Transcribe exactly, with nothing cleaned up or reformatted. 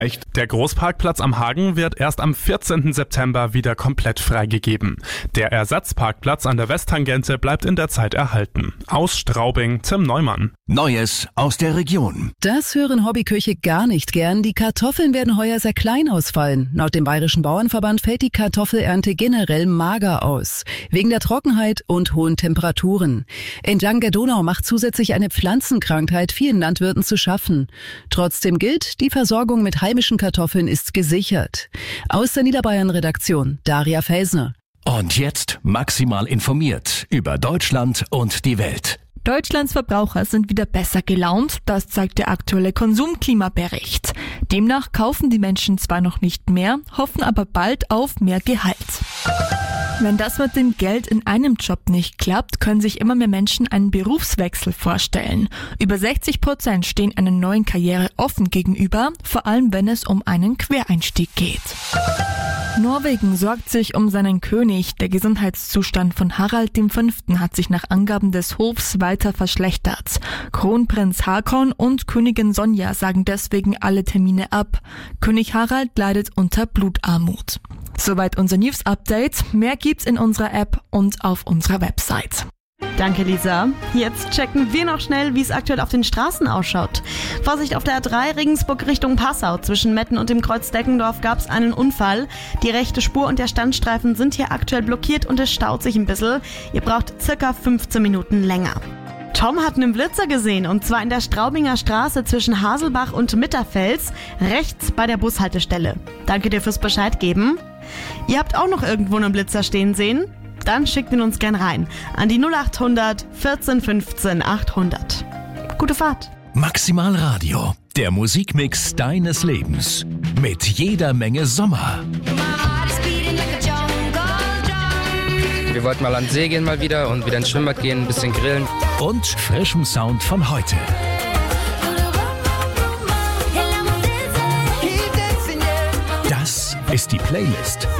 Echt? Der Großparkplatz am Hagen wird erst am vierzehnten September wieder komplett freigegeben. Der Ersatzparkplatz an der Westtangente bleibt in der Zeit erhalten. Aus Straubing, Tim Neumann. Neues aus der Region. Das hören Hobbyköche gar nicht gern. Die Kartoffeln werden heuer sehr klein ausfallen. Laut dem Bayerischen Bauernverband fällt die Kartoffelernte generell mager aus. Wegen der Trockenheit und hohen Temperaturen. Entlang der Donau macht zusätzlich eine Pflanzenkrankheit vielen Landwirten zu schaffen. Trotzdem gilt, die Versorgung mit heimischen Kartoffeln ist gesichert. Aus der Niederbayern-Redaktion, Daria Felsner. Und jetzt maximal informiert über Deutschland und die Welt. Deutschlands Verbraucher sind wieder besser gelaunt, das zeigt der aktuelle Konsumklimabericht. Demnach kaufen die Menschen zwar noch nicht mehr, hoffen aber bald auf mehr Gehalt. Wenn das mit dem Geld in einem Job nicht klappt, können sich immer mehr Menschen einen Berufswechsel vorstellen. Über sechzig Prozent stehen einer neuen Karriere offen gegenüber, vor allem wenn es um einen Quereinstieg geht. Norwegen sorgt sich um seinen König. Der Gesundheitszustand von Harald der Fünfte hat sich nach Angaben des Hofs weiter verschlechtert. Kronprinz Haakon und Königin Sonja sagen deswegen alle Termine ab. König Harald leidet unter Blutarmut. Soweit unser News-Update. Mehr gibt's in unserer App und auf unserer Website. Danke, Lisa. Jetzt checken wir noch schnell, wie es aktuell auf den Straßen ausschaut. Vorsicht auf der A drei Regensburg Richtung Passau. Zwischen Metten und dem Kreuz Deckendorf gab es einen Unfall. Die rechte Spur und der Standstreifen sind hier aktuell blockiert und es staut sich ein bisschen. Ihr braucht circa fünfzehn Minuten länger. Tom hat einen Blitzer gesehen, und zwar in der Straubinger Straße zwischen Haselbach und Mitterfels, rechts bei der Bushaltestelle. Danke dir fürs Bescheid geben. Ihr habt auch noch irgendwo einen Blitzer stehen sehen? Dann schickt ihn uns gern rein an die null acht hundert vierzehn fünfzehn achthundert. Gute Fahrt. Maximal Radio, der Musikmix deines Lebens. Mit jeder Menge Sommer. Wir wollten mal an den See gehen mal wieder und wieder ins Schwimmbad gehen, ein bisschen grillen. Und frischem Sound von heute. Das ist die Playlist